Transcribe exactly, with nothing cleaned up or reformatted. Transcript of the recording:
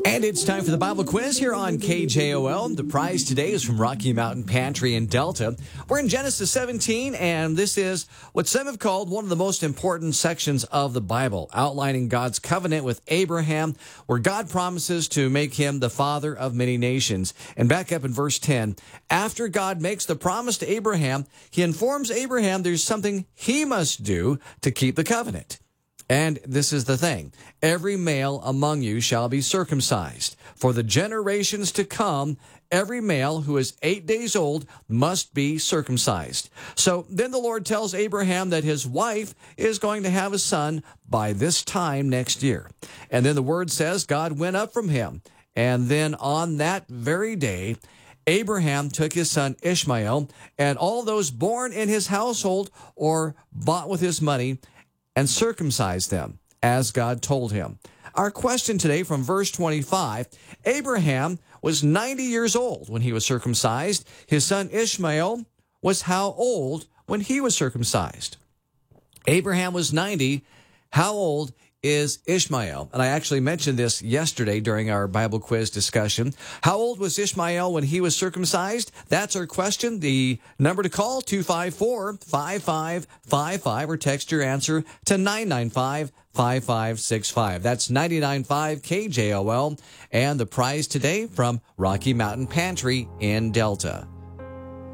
And it's time for the Bible quiz here on K J O L. The prize today is from Rocky Mountain Pantry in Delta. We're in Genesis seventeen, and this is what some have called one of the most important sections of the Bible, outlining God's covenant with Abraham, where God promises to make him the father of many nations. And back up in verse ten, after God makes the promise to Abraham, he informs Abraham there's something he must do to keep the covenant. And this is the thing. Every male among you shall be circumcised. For the generations to come, every male who is eight days old must be circumcised. So then the Lord tells Abraham that his wife is going to have a son by this time next year. And then the word says God went up from him. And then on that very day, Abraham took his son Ishmael and all those born in his household or bought with his money and circumcised them, as God told him. Our question today from verse twenty-five, Abraham was ninety years old when he was circumcised. His son Ishmael was how old when he was circumcised? Abraham was ninety. How old is Ishmael? And I actually mentioned this yesterday during our Bible quiz discussion. How old was Ishmael when he was circumcised? That's our question. The number to call, two five four, five five five five, or text your answer to nine nine five, five five six five. That's ninety-nine point five K J O L. And the prize today from Rocky Mountain Pantry in Delta.